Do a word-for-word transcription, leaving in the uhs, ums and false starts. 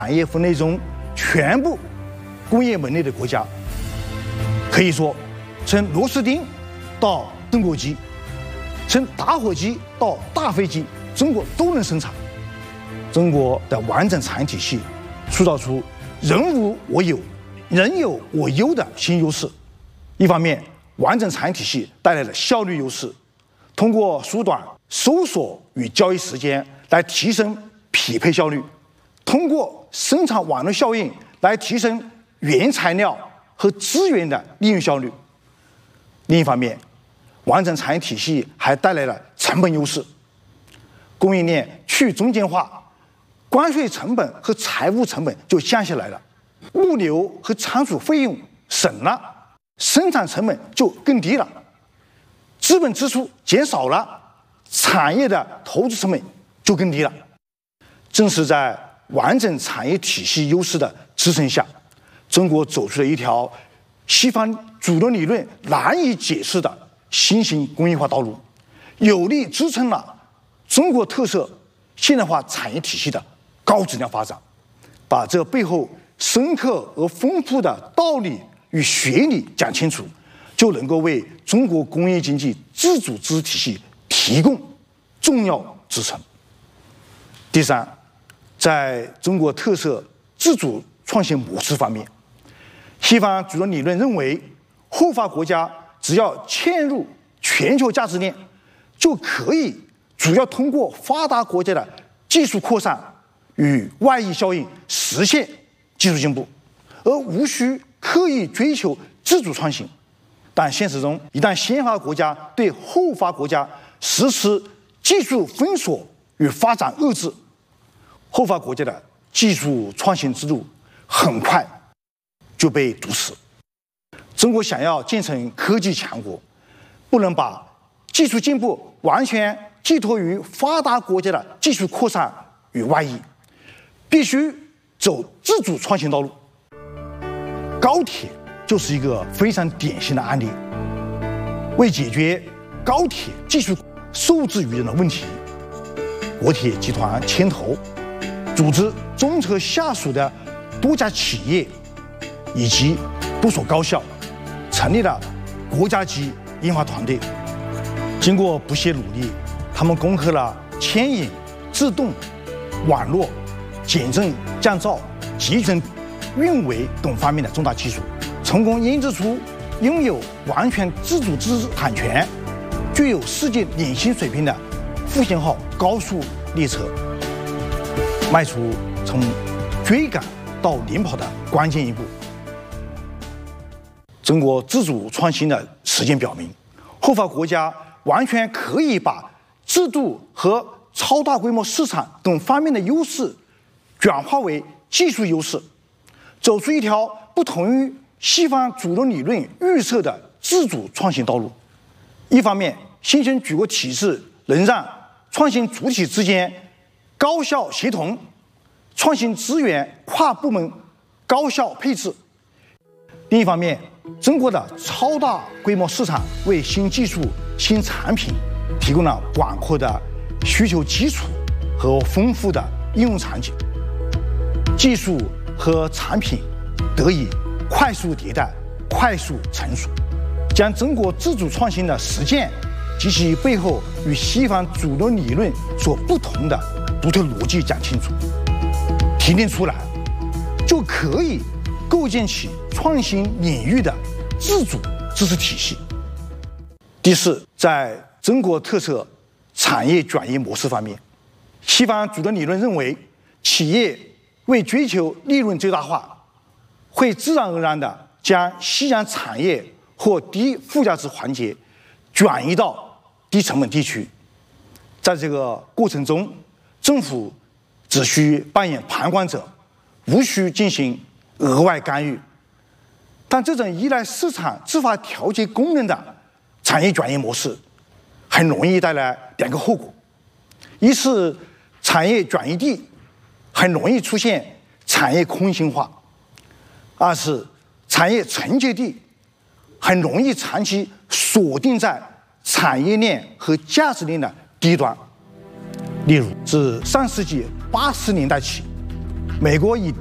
产业分类中全部工业门类的国家，可以说从螺丝钉到升国机，从打火机到大飞机，中国都能生产。中国的完整产业体系塑造出人无我有、人有我优的新优势。一方面，完整产业体系带来了效率优势，通过缩短搜索与交易时间来提升匹配效率，通过生产网络效应来提升原材料和资源的利用效率。另一方面，完整产业体系还带来了成本优势，供应链去中间化，关税成本和财务成本就降下来了，物流和仓储费用省了，生产成本就更低了，资本支出减少了，产业的投资成本就更低了。正是在完整产业体系优势的支撑下，中国走出了一条西方主流理论难以解释的新型工业化道路，有力支撑了中国特色现代化产业体系的高质量发展。把这背后深刻而丰富的道理与学理讲清楚，就能够为中国工业经济自主知识体系提供重要支撑。第三，在中国特色自主创新模式方面，西方主流理论认为，后发国家只要嵌入全球价值链，就可以主要通过发达国家的技术扩散与外溢效应实现技术进步，而无需刻意追求自主创新。但现实中，一旦先发国家对后发国家实施技术封锁与发展遏制，后发国家的技术创新之路很快就被堵死。中国想要建成科技强国，不能把技术进步完全寄托于发达国家的技术扩散与外溢，必须走自主创新道路。高铁就是一个非常典型的案例。为解决高铁技术受制于人的问题，国铁集团牵头组织中车下属的多家企业以及多所高校，成立了国家级研发团队。经过不懈努力，他们攻克了牵引、制动、网络、减震降噪、集成、运维等方面的重大技术，成功研制出拥有完全自主知识产权、具有世界领先水平的复兴号高速列车，迈出从追赶到领跑的关键一步。中国自主创新的实践表明，后发国家完全可以把制度和超大规模市场等方面的优势转化为技术优势，走出一条不同于西方主流理论预测的自主创新道路。一方面，形成举国体制能让创新主体之间高效协同，创新资源跨部门高效配置；另一方面，中国的超大规模市场为新技术、新产品提供了广阔的需求基础和丰富的应用场景，技术和产品得以快速迭代、快速成熟，将中国自主创新的实践及其背后与西方主流理论所不同的独特逻辑讲清楚，提炼出来，就可以构建起创新领域的自主知识体系。第四，在中国特色产业转移模式方面，西方主流理论认为，企业为追求利润最大化，会自然而然地将夕阳产业或低附加值环节转移到低成本地区。在这个过程中，政府只需扮演旁观者，无需进行额外干预。但这种依赖市场自发调节功能的产业转移模式，很容易带来两个后果：一是产业转移地很容易出现产业空心化；二是产业承接地很容易长期锁定在产业链和价值链的低端。例如，自上世纪八十年代起， 美国以